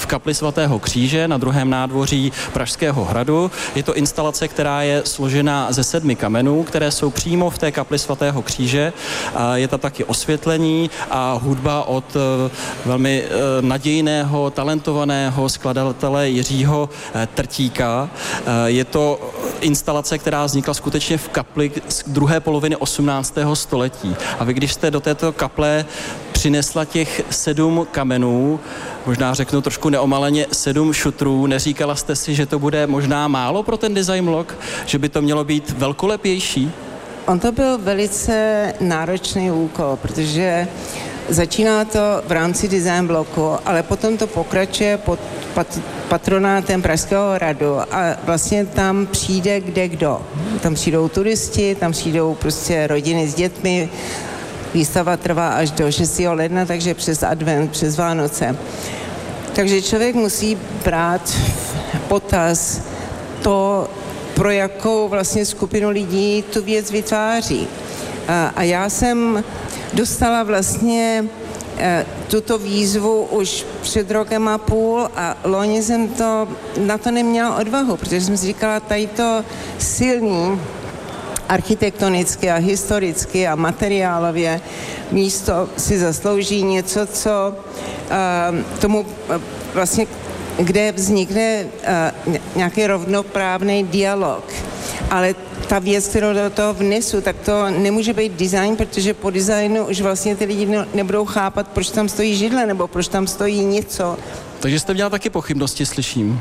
v kapli svatého Kříže na druhém nádvoří Pražského hradu. Je to instalace, která je složena ze 7 kamenů, které jsou přímo v té kapli svatého Kříže. Je tam taky osvětlení a hudba od velmi nadějného, talentovaného skladatele Jiřího Trtíka. Je to instalace, která vznikla skutečně v kapli z druhé poloviny 18. století. A vy, když jste do této kaple přinesla těch 7 kamenů, možná řeknu trošku neomaleně 7 šutrů, neříkala jste si, že to bude možná málo pro ten design blok, že by to mělo být velkolepější? On to byl velice náročný úkol, protože začíná to v rámci design bloku, ale potom to pokračuje pod patronátem Pražského hradu a vlastně tam přijde kde kdo. Tam přijdou turisti, tam přijdou prostě rodiny s dětmi. Výstava trvá až do 6. ledna, takže přes advent, přes Vánoce. Takže člověk musí brát v potaz to, pro jakou vlastně skupinu lidí tu věc vytváří. A já jsem dostala vlastně tuto výzvu už před 1,5 roku a loni jsem na to neměla odvahu, protože jsem si říkala, tady to silný architektonicky a historicky a materiálově místo si zaslouží něco, co tomu vlastně, kde vznikne nějaký rovnoprávný dialog. Ale ta věc, kterou do toho vnesu, tak to nemůže být design, protože po designu už vlastně ty lidi nebudou chápat, proč tam stojí židle, nebo proč tam stojí něco. Takže jste měla taky pochybnosti, slyším.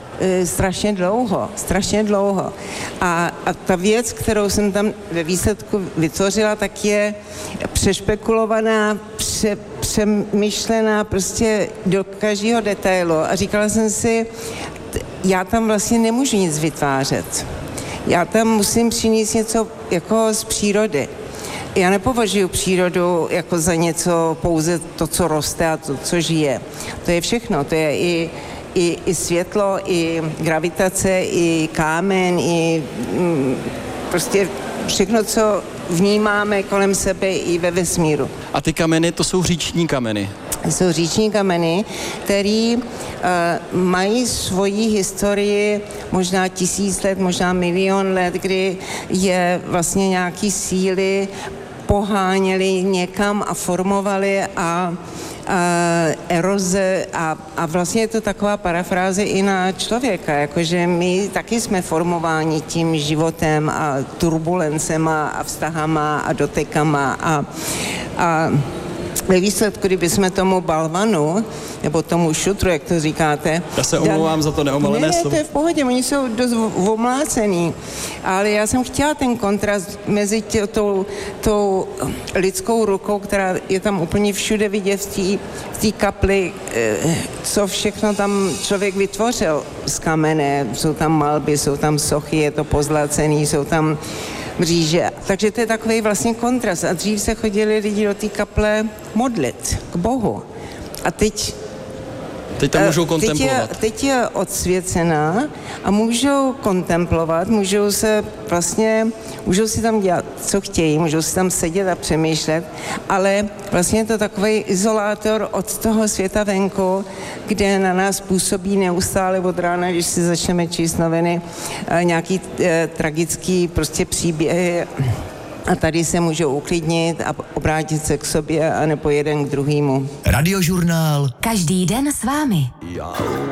Strašně dlouho. A ta věc, kterou jsem tam ve výsledku vytvořila, tak je přešpekulovaná, přemýšlená prostě do každého detailu. A říkala jsem si, já tam vlastně nemůžu nic vytvářet. Já tam musím přinést něco jako z přírody. Já nepovažuji přírodu jako za něco pouze to, co roste a to, co žije. To je všechno. To je i světlo, i gravitace, i kámen, i prostě všechno, co vnímáme kolem sebe i ve vesmíru. A ty kameny, to jsou říční kameny? Jsou říční kameny, které mají svoji historii možná 1000 let, možná 1 000 000 let, kdy je vlastně nějaký síly poháněli někam a formovali a eroze a vlastně je to taková parafráze i na člověka, jakože my taky jsme formováni tím životem a turbulencema a vztahama a dotekama a ve výsledku, kdybychom tomu balvanu, nebo tomu šutru, jak to říkáte... Já se omlouvám za to neomalené slovo. Ne, to je v pohodě, oni jsou dost omlácený, ale já jsem chtěla ten kontrast mezi tou lidskou rukou, která je tam úplně všude vidět v té kapli, co všechno tam člověk vytvořil z kamene, jsou tam malby, jsou tam sochy, je to pozlacený, jsou tam mříže. Takže to je takový vlastně kontrast. A dřív se chodili lidi do té kaple modlit k Bohu. A teď tam můžou kontemplovat. Teď je odsvěcená a můžou kontemplovat, můžou si tam dělat, co chtějí, můžou si tam sedět a přemýšlet, ale vlastně je to takový izolátor od toho světa venku, kde na nás působí neustále od rána, když si začneme číst noviny, nějaký tragický prostě příběhy. A tady se můžou uklidnit a obrátit se k sobě a nebo jeden k druhému. Radiožurnál. Každý den s vámi.